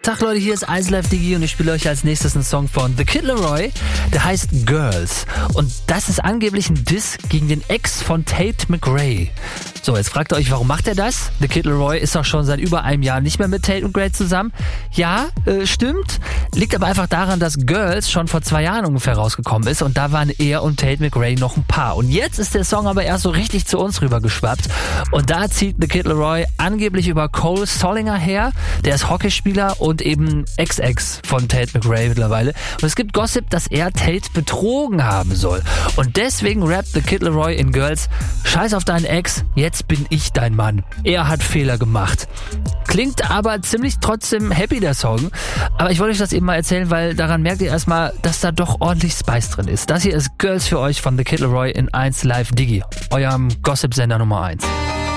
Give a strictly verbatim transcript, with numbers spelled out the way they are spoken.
Tag Leute, hier ist eins Live Digi und ich spiele euch als nächstes einen Song von The Kid Laroi, der heißt Girls. Und das ist angeblich ein Diss gegen den Ex von Tate McRae. So, jetzt fragt ihr euch, warum macht er das? The Kid Laroi ist doch schon seit über einem Jahr nicht mehr mit Tate McRae zusammen. Ja, äh, stimmt. Liegt aber einfach daran, dass Girls schon vor zwei Jahren ungefähr rausgekommen ist und da waren er und Tate McRae noch ein Paar. Und jetzt ist der Song aber erst so richtig zu uns rübergeschwappt und da zieht The Kid Laroi angeblich über Cole Sollinger her. Der ist Hockeyspieler und eben Ex-Ex von Tate McRae mittlerweile. Und es gibt Gossip, dass er Tate betrogen haben soll. Und deswegen rappt The Kid Laroi in Girls: Scheiß auf deinen Ex, jetzt bin ich dein Mann. Er hat Fehler gemacht. Klingt aber ziemlich trotzdem happy, der Song. Aber ich wollte euch das eben mal erzählen, weil daran merkt ihr erstmal, dass da doch ordentlich Spice drin ist. Das hier ist Girls für euch von The Kid Laroi in eins Live Digi, eurem Gossip-Sender Nummer eins.